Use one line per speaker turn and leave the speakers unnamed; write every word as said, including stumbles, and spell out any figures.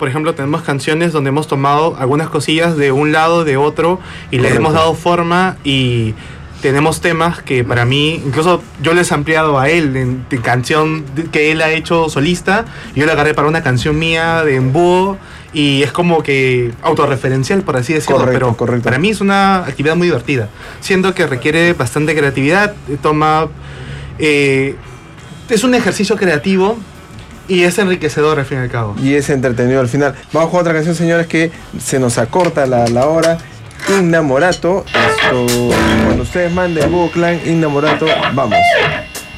por ejemplo, tenemos canciones donde hemos tomado algunas cosillas de un lado, de otro, y les
Correcto.
hemos dado forma, y tenemos temas que para mí, incluso yo les he ampliado a él en, en canción que él ha hecho solista, y yo le agarré para una canción mía de Embudo, y es como que autorreferencial, por así decirlo.
Correcto,
pero
correcto.
para mí es una actividad muy divertida. Siento que requiere bastante creatividad, toma... Eh, es un ejercicio creativo y es enriquecedor al fin y al cabo.
Y es entretenido al final. Vamos con otra canción, señores, que se nos acorta la, la hora. Innamorato. Esto, cuando ustedes manden Búho Clan, Innamorato, vamos.